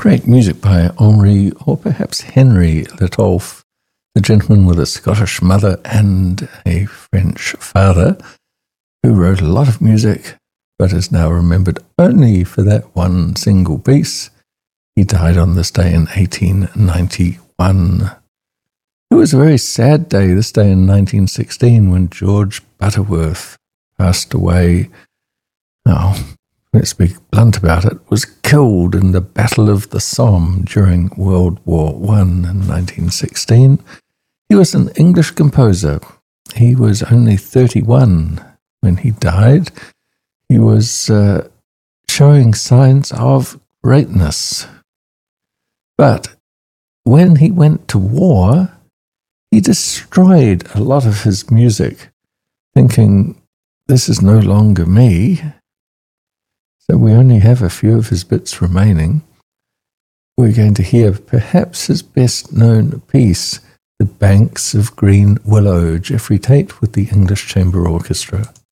Great music by Henri, or perhaps Henry Litolff, the gentleman with a Scottish mother and a French father, who wrote a lot of music, but is now remembered only for that one single piece. He died on this day in 1891. It was a very sad day, this day in 1916, when George Butterworth passed away. Now, let's be blunt about it, was killed in the Battle of the Somme during World War I in 1916. He was an English composer. He was only 31 when he died. He was showing signs of greatness. But when he went to war, he destroyed a lot of his music, thinking, this is no longer me. So we only have a few of his bits remaining. We're going to hear perhaps his best-known piece, The Banks of Green Willow, Geoffrey Tate with the English Chamber Orchestra.